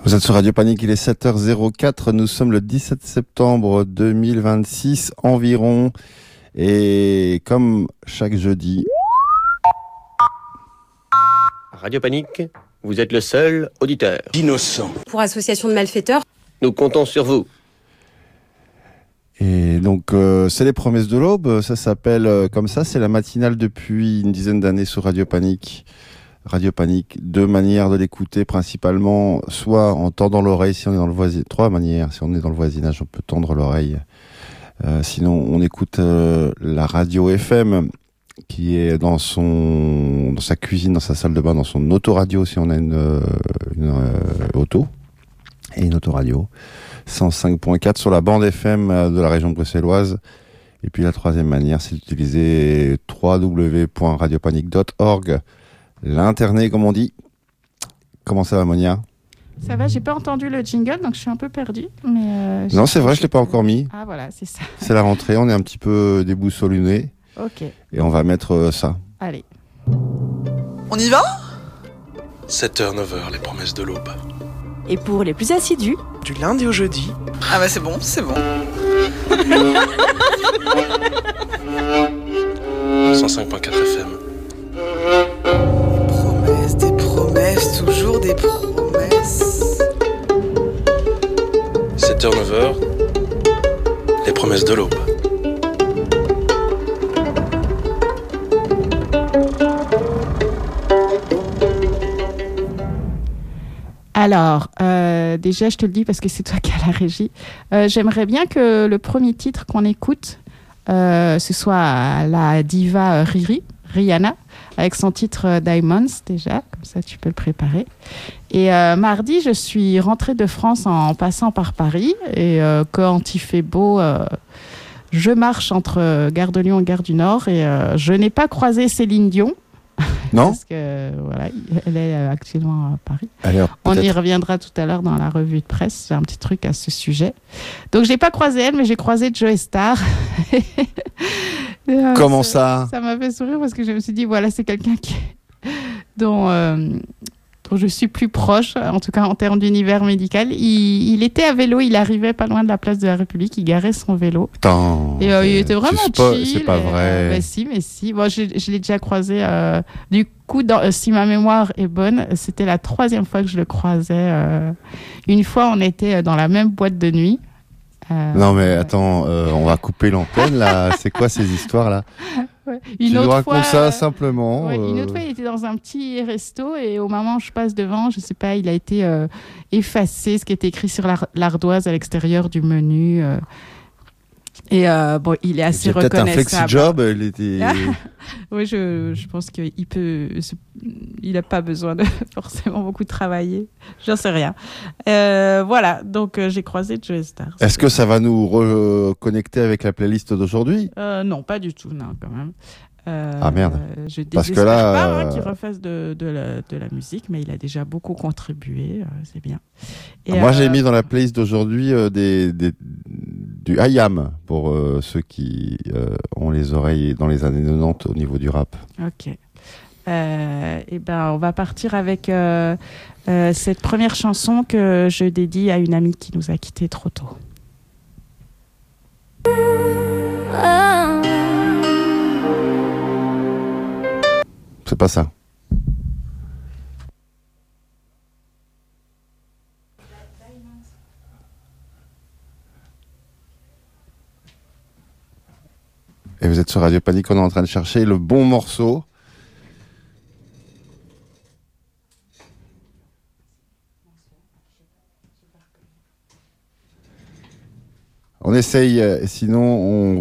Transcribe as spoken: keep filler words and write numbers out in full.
Vous êtes sur Radio Panique, il est sept heures zéro quatre, nous sommes le dix-sept septembre deux mille vingt-six environ, et comme chaque jeudi... Radio Panique, vous êtes le seul auditeur. Innocent. Pour association de malfaiteurs. Nous comptons sur vous. Et donc euh, c'est les promesses de l'aube, ça s'appelle euh, comme ça, c'est la matinale depuis une dizaine d'années sur Radio Panique. Radio Panique, deux manières de l'écouter principalement, soit en tendant l'oreille si on est dans le voisinage, trois manières, si on est dans le voisinage on peut tendre l'oreille, euh, sinon on écoute euh, la radio F M qui est dans son, dans sa cuisine, dans sa salle de bain, dans son autoradio si on a une, euh, une euh, auto, et une autoradio, cent cinq point quatre sur la bande F M de la région bruxelloise. Et puis la troisième manière c'est d'utiliser w w w point radio panique point org. L'internet, comme on dit. Comment ça va, Monia? Ça va, j'ai pas entendu le jingle, donc je suis un peu perdue. Mais euh, non, c'est vrai, je l'ai pas encore mis. Ah voilà, c'est ça. C'est la rentrée, on est un petit peu déboussolés. Ok. Et on va mettre euh, ça. Allez. On y va? sept heures neuf heures, les promesses de l'aube. Et pour les plus assidus, Du lundi au jeudi. Ah bah c'est bon, c'est bon. cent cinq point quatre F M. Promesses, des promesses, toujours des promesses. sept heures neuf heures, les promesses de l'aube. Alors, euh, déjà, je te le dis parce que c'est toi qui as la régie. Euh, j'aimerais bien que le premier titre qu'on écoute, euh, ce soit la diva Riri, Rihanna, avec son titre Diamonds, déjà, comme ça tu peux le préparer. Et euh, mardi, je suis rentrée de France en passant par Paris, et euh, quand il fait beau, euh, je marche entre Gare de Lyon et Gare du Nord, et euh, je n'ai pas croisé Céline Dion. Non? Parce que voilà, elle est actuellement à Paris. Alors, on y peut-être. reviendra tout à l'heure dans la revue de presse. J'ai un petit truc à ce sujet. Donc, j'ai pas croisé elle, mais j'ai croisé Joe Star. Euh, Comment ça? Ça m'a fait sourire parce que je me suis dit, voilà, c'est quelqu'un qui... dont, euh, dont je suis plus proche, en tout cas en termes d'univers médical. Il, il était à vélo, il arrivait pas loin de la place de la République, il garait son vélo. Attends, Et euh, il était vraiment c'est pas, chill. c'est pas et, vrai. euh, bah, si, mais si. Bon, je, je l'ai déjà croisé. Euh, du coup, dans, euh, si ma mémoire est bonne, c'était la troisième fois que je le croisais. Euh, une fois, on était dans la même boîte de nuit. Euh, Non mais attends, euh, on va couper l'antenne là. C'est quoi ces histoires là? ouais. Tu Une nous autre racontes fois, ça euh, simplement. ouais, euh, Une autre fois, il était dans un petit resto et au moment où je passe devant, je sais pas, il a été euh, effacé ce qui était écrit sur l'ar- l'ardoise à l'extérieur du menu. Euh, et euh, bon, il est assez C'est peut-être un reconnaissable. flexi-job, il était... Oui, je, je pense qu'il peut, il n'a pas besoin de forcément beaucoup travailler. J'en sais rien. Euh, voilà, donc euh, j'ai croisé Joe Star. Est-ce que ça va nous reconnecter avec la playlist d'aujourd'hui? euh, Non, pas du tout, non, quand même. Euh, Ah merde. Je Parce que désespère là, pas euh, hein, qu'il refasse de, de, la, de la musique, mais il a déjà beaucoup contribué, euh, c'est bien. Et, Ah, moi, euh, j'ai mis dans la playlist d'aujourd'hui euh, des, des, du I A M pour euh, ceux qui euh, ont les oreilles dans les années quatre-vingt-dix au niveau du rap. Ok. Euh, et ben, on va partir avec euh, euh, cette première chanson que je dédie à une amie qui nous a quittés trop tôt. C'est pas ça. Et vous êtes sur Radio Panique, on est en train de chercher le bon morceau. On essaye, euh, sinon on